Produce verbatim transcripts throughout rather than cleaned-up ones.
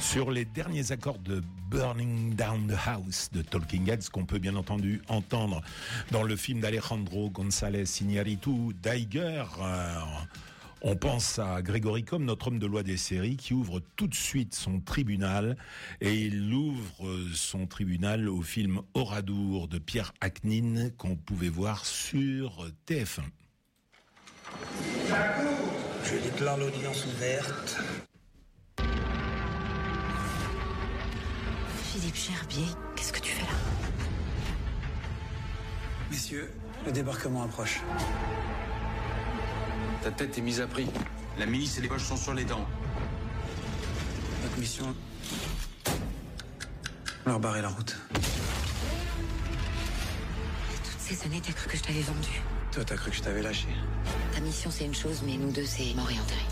Sur les derniers accords de Burning Down the House de Talking Heads, qu'on peut bien entendu entendre dans le film d'Alejandro González Iñárritu, Daiger. Euh, on pense à Grégory Combes, notre homme de loi des séries, qui ouvre tout de suite son tribunal, et il ouvre son tribunal au film Oradour de Pierre Acnin, qu'on pouvait voir sur T F un. Je déclare l'audience ouverte. Philippe Gerbier, qu'est-ce que tu fais là? Messieurs, le débarquement approche. Ta tête est mise à prix. La milice et les poches sont sur les dents. Notre mission... leur barrer la route. Toutes ces années, t'as cru que je t'avais vendu. Toi, t'as cru que je t'avais lâché. Ta mission, c'est une chose, mais nous deux, c'est mort et enterré.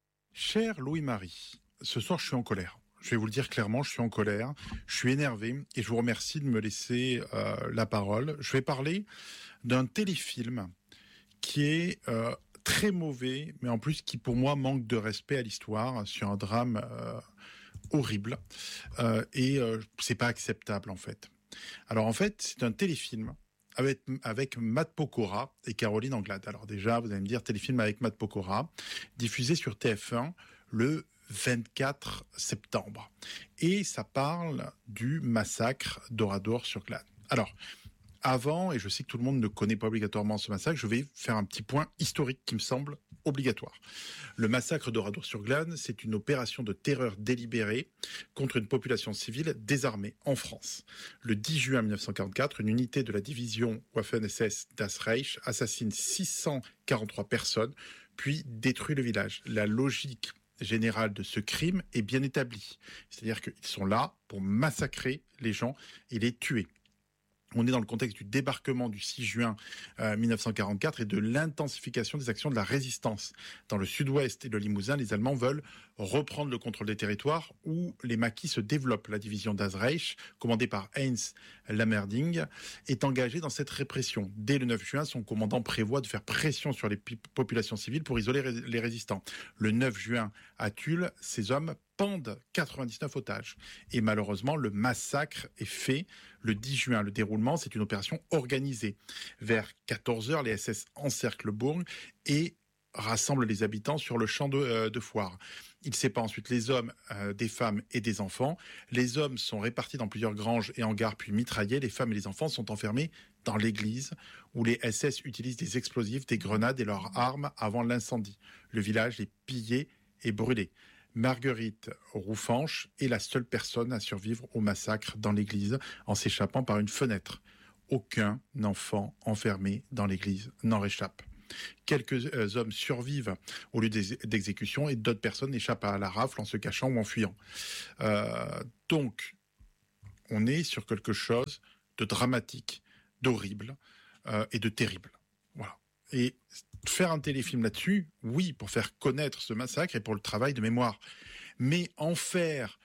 Cher Louis-Marie, ce soir, je suis en colère. Je vais vous le dire clairement, je suis en colère, je suis énervé et je vous remercie de me laisser euh, la parole. Je vais parler d'un téléfilm qui est euh, très mauvais, mais en plus qui pour moi manque de respect à l'histoire, sur un drame euh, horrible euh, et euh, c'est pas acceptable en fait. Alors en fait, c'est un téléfilm avec, avec Matt Pokora et Caroline Anglade. Alors déjà, vous allez me dire, téléfilm avec Matt Pokora, diffusé sur T F un le vingt-quatre septembre. Et ça parle du massacre d'Oradour-sur-Glane. Alors, avant, et je sais que tout le monde ne connaît pas obligatoirement ce massacre, je vais faire un petit point historique qui me semble obligatoire. Le massacre d'Oradour-sur-Glane, c'est une opération de terreur délibérée contre une population civile désarmée en France. Le dix juin mille neuf cent quarante-quatre, une unité de la division Waffen-S S Das Reich assassine six cent quarante-trois personnes, puis détruit le village. La logique générale de ce crime est bien établie. C'est-à-dire qu'ils sont là pour massacrer les gens et les tuer. On est dans le contexte du débarquement du six juin euh, mille neuf cent quarante-quatre et de l'intensification des actions de la résistance. Dans le sud-ouest et le Limousin, les Allemands veulent reprendre le contrôle des territoires où les maquis se développent. La division Das Reich, commandée par Heinz Lammerding, est engagée dans cette répression. Dès le neuf juin, son commandant prévoit de faire pression sur les p- populations civiles pour isoler ré- les résistants. Le neuf juin, à Tulle, ces hommes pendent quatre-vingt-dix-neuf otages. Et malheureusement, le massacre est fait le dix juin. Le déroulement, c'est une opération organisée. Vers quatorze heures, les S S encerclent le bourg et rassemblent les habitants sur le champ de, euh, de foire. Ils séparent ensuite les hommes euh, des femmes et des enfants. Les hommes sont répartis dans plusieurs granges et hangars puis mitraillés. Les femmes et les enfants sont enfermés dans l'église où les S S utilisent des explosifs, des grenades et leurs armes avant l'incendie. Le village est pillé et brûlé. Marguerite Roufanche est la seule personne à survivre au massacre dans l'église en s'échappant par une fenêtre. Aucun enfant enfermé dans l'église n'en réchappe. Quelques euh, hommes survivent au lieu des, d'exécution et d'autres personnes échappent à la rafle en se cachant ou en fuyant. Euh, donc, on est sur quelque chose de dramatique, d'horrible euh, et de terrible. Voilà. Et faire un téléfilm là-dessus, oui, pour faire connaître ce massacre et pour le travail de mémoire. Mais en faire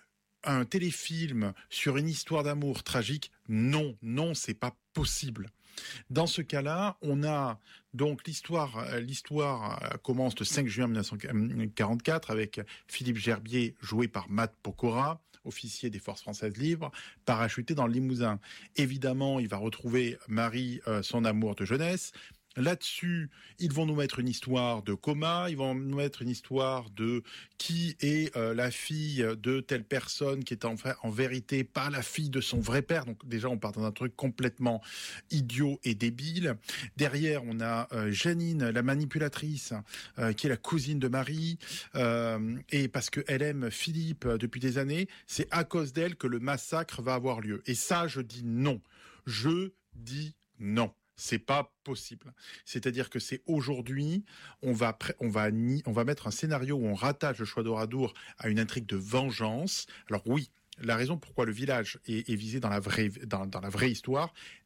un téléfilm sur une histoire d'amour tragique, non, non, c'est pas possible. Dans ce cas-là, on a donc l'histoire, l'histoire commence le cinq juin mille neuf cent quarante-quatre avec Philippe Gerbier joué par Matt Pokora, officier des forces françaises libres, parachuté dans le Limousin. Évidemment, il va retrouver Marie, euh, son amour de jeunesse. Là-dessus, ils vont nous mettre une histoire de coma, ils vont nous mettre une histoire de qui est euh, la fille de telle personne qui est en, en vérité pas la fille de son vrai père. Donc déjà, on part dans un truc complètement idiot et débile. Derrière, on a euh, Janine, la manipulatrice, euh, qui est la cousine de Marie, euh, et parce que elle aime Philippe euh, depuis des années, c'est à cause d'elle que le massacre va avoir lieu. Et ça, je dis non. Je dis non. C'est pas possible. C'est-à-dire que c'est aujourd'hui, on va on va on va mettre un scénario où on rattache le choix d'Oradour à une intrigue de vengeance. Alors oui, la raison pourquoi le village est, est visé dans la vraie dans, dans la vraie histoire n'est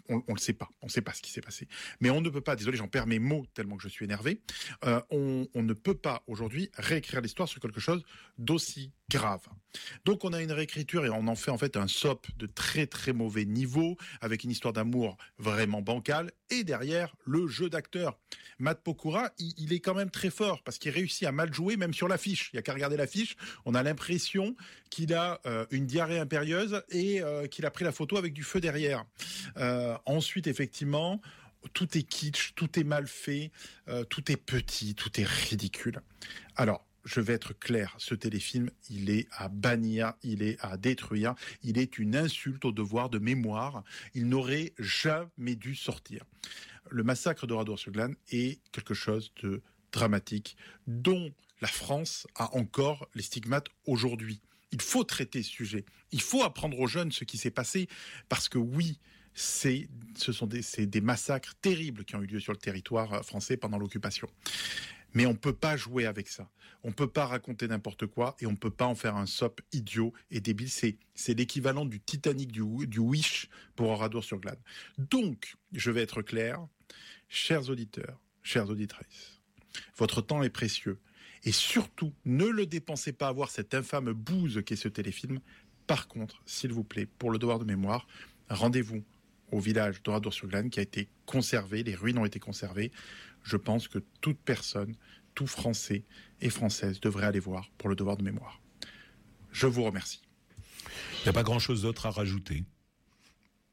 On ne le sait pas. On ne sait pas ce qui s'est passé. Mais on ne peut pas, désolé, j'en perds mes mots tellement que je suis énervé, euh, on, on ne peut pas aujourd'hui réécrire l'histoire sur quelque chose d'aussi grave. Donc on a une réécriture et on en fait en fait un soap de très très mauvais niveau, avec une histoire d'amour vraiment bancale, et derrière le jeu d'acteur. Matt Pokora, il, il est quand même très fort, parce qu'il réussit à mal jouer même sur l'affiche. Il n'y a qu'à regarder l'affiche, on a l'impression qu'il a euh, une diarrhée impérieuse et euh, qu'il a pris la photo avec du feu derrière. Euh, ensuite, effectivement, tout est kitsch, tout est mal fait, euh, tout est petit, tout est ridicule. Alors, je vais être clair, ce téléfilm, il est à bannir, il est à détruire, il est une insulte au devoir de mémoire, il n'aurait jamais dû sortir. Le massacre de Oradour-sur-Glane est quelque chose de dramatique, dont la France a encore les stigmates aujourd'hui. Il faut traiter ce sujet, il faut apprendre aux jeunes ce qui s'est passé, parce que oui, c'est, ce sont des, c'est des massacres terribles qui ont eu lieu sur le territoire français pendant l'occupation. Mais on ne peut pas jouer avec ça. On ne peut pas raconter n'importe quoi et on ne peut pas en faire un soap idiot et débile. C'est, c'est l'équivalent du Titanic, du, du Wish pour Oradour-sur-Glane. Donc, je vais être clair, chers auditeurs, chères auditrices, votre temps est précieux. Et surtout, ne le dépensez pas à voir cette infâme bouse qu'est ce téléfilm. Par contre, s'il vous plaît, pour le devoir de mémoire, rendez-vous au village d'Oradour-sur-Glane qui a été conservé, les ruines ont été conservées. Je pense que toute personne, tout Français et Française devrait aller voir pour le devoir de mémoire. Je vous remercie. Il n'y a pas grand-chose d'autre à rajouter.